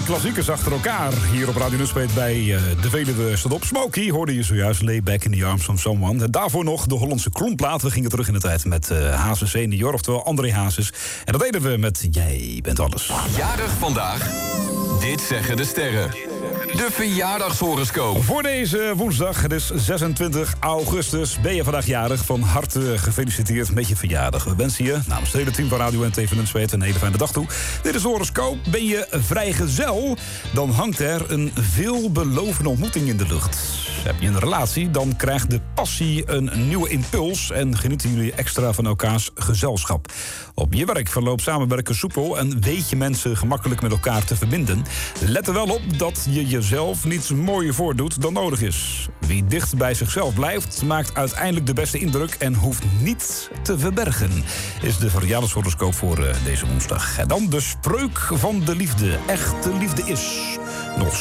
klassiekers achter elkaar. Hier op Radio Nunspeet bij De Veluwe staat op. Smokey hoorde je zojuist, Lay Back in the Arms of Someone. En daarvoor nog de Hollandse klomplaat. We gingen terug in de tijd met Hazes senior, oftewel André Hazes. En dat deden we met Jij bent alles. Jarig vandaag. Dit zeggen de sterren. De verjaardagshoroscoop. Voor deze woensdag, het is 26 augustus. Ben je vandaag jarig? Van harte gefeliciteerd met je verjaardag. We wensen je namens het hele team van Radio en TV Nunspeet een hele fijne dag toe. Dit is de horoscoop. Ben je vrijgezel? Dan hangt er een veelbelovende ontmoeting in de lucht. Heb je een relatie? Dan krijgt de passie een nieuwe impuls en genieten jullie extra van elkaars gezelschap. Op je werk verloopt samenwerken soepel en weet je mensen gemakkelijk met elkaar te verbinden. Let er wel op dat je jezelf niets mooier voordoet dan nodig is. Wie dicht bij zichzelf blijft, maakt uiteindelijk de beste indruk en hoeft niets te verbergen. Is de verjaardagshoroscoop voor deze woensdag. En dan de spreuk van de liefde. Echte liefde is nog